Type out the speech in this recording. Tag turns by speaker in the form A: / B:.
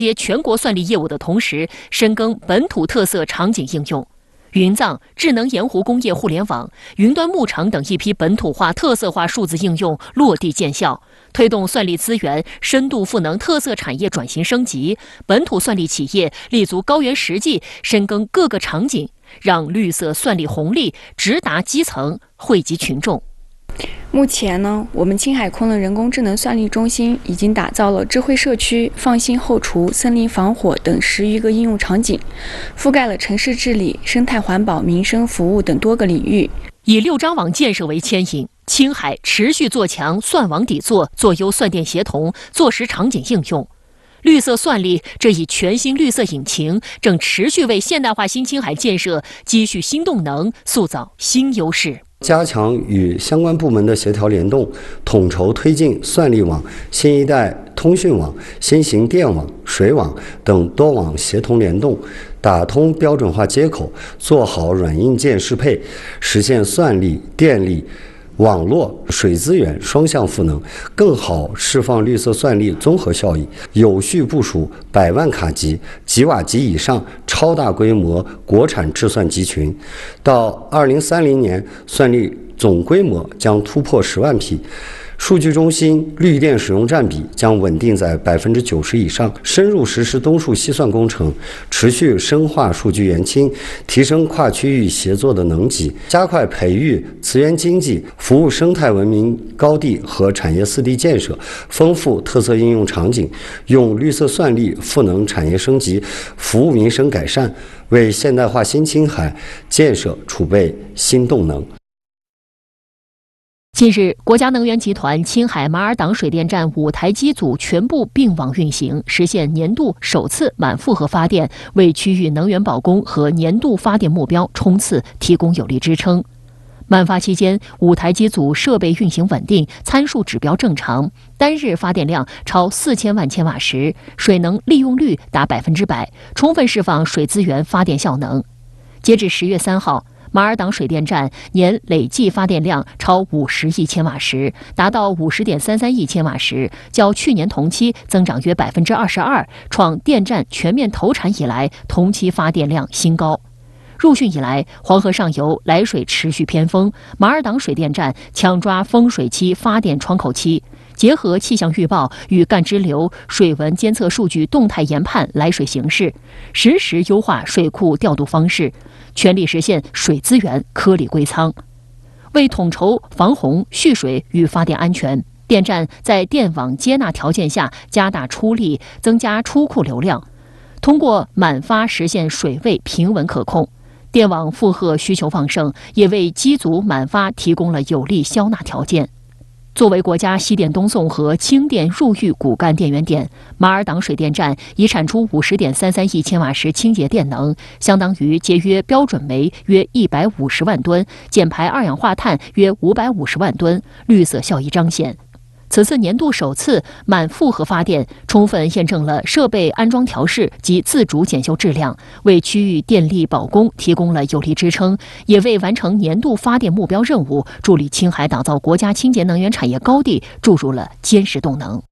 A: 接全国算力业务的同时，深耕本土特色场景应用。云藏、智能盐湖工业互联网、云端牧场等一批本土化、特色化数字应用落地见效，推动算力资源深度赋能特色产业转型升级。本土算力企业立足高原实际，深耕各个场景，让绿色算力红利直达基层，惠及群众。
B: 目前呢，我们青海昆仑人工智能算力中心已经打造了智慧社区、放心后厨、森林防火等10余个应用场景，覆盖了城市治理、生态环保、民生服务等多个领域。
A: 以6张网建设为牵引，青海持续做强算网底座、做优算电协同、做实场景应用。绿色算力这一全新绿色引擎，正持续为现代化新青海建设积蓄新动能，塑造新优势。
C: 加强与相关部门的协调联动，统筹推进算力网、新一代通讯网、新型电网、水网等多网协同联动，打通标准化接口，做好软硬件适配，实现算力、电力、网络、水资源双向赋能，更好释放绿色算力综合效益，有序部署100万卡级、几瓦级以上超大规模国产智算集群。到2030年，算力总规模将突破10万匹。数据中心绿电使用占比将稳定在90%以上，深入实施东数西算工程，持续深化数据园清，提升跨区域协作的能级，加快培育资源经济、服务生态文明高地和产业4D建设，丰富特色应用场景，用绿色算力赋能产业升级，服务民生改善，为现代化新青海建设储备新动能。
A: 近日，国家能源集团青海马尔党水电站5台机组全部并网运行，实现年度首次满负荷发电，为区域能源保供和年度发电目标冲刺提供有力支撑。满发期间，5台机组设备运行稳定，参数指标正常，单日发电量超4000万千瓦时，水能利用率达100%，充分释放水资源发电效能。截至10月3号，马尔党水电站年累计发电量超50亿千瓦时，达到50.33亿千瓦时，较去年同期增长约22%，创电站全面投产以来同期发电量新高。入汛以来，黄河上游来水持续偏丰，马尔党水电站抢抓丰水期发电窗口期，结合气象预报与干支流、水文监测数据动态研判来水形势，实时优化水库调度方式，全力实现水资源颗粒归仓。为统筹防洪、蓄水与发电安全，电站在电网接纳条件下加大出力，增加出库流量，通过满发实现水位平稳可控。电网负荷需求旺盛，也为机组满发提供了有利消纳条件。作为国家西电东送和轻电入域骨干电源点，马尔党水电站已产出50.33亿千瓦时清洁电能，相当于节约标准煤约150万吨，减排二氧化碳约550万吨，绿色效益彰显。此次年度首次满负荷发电，充分验证了设备安装调试及自主检修质量，为区域电力保供提供了有力支撑，也为完成年度发电目标任务、助力青海打造国家清洁能源产业高地注入了坚实动能。